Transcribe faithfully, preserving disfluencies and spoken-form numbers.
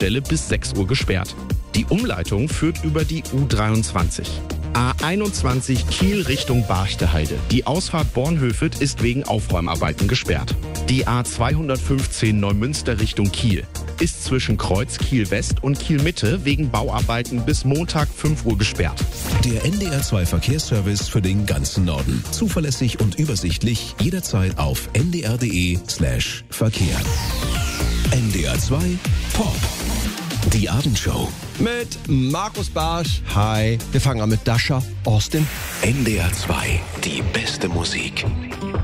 Stelle bis sechs Uhr gesperrt. Die Umleitung führt über die U dreiundzwanzig. A einundzwanzig Kiel Richtung Barchteheide. Die Ausfahrt Bornhöved ist wegen Aufräumarbeiten gesperrt. Die A zweihundertfünfzehn Neumünster Richtung Kiel ist zwischen Kreuz Kiel West und Kiel Mitte wegen Bauarbeiten bis Montag fünf Uhr gesperrt. Der N D R zwei Verkehrsservice für den ganzen Norden. Zuverlässig und übersichtlich jederzeit auf n d r punkt d e slash Verkehr. N D R zwei Pop. Die Abendshow. Mit Markus Barsch. Hi. Wir fangen an mit Dasha Austin. N D R zwei. Die beste Musik.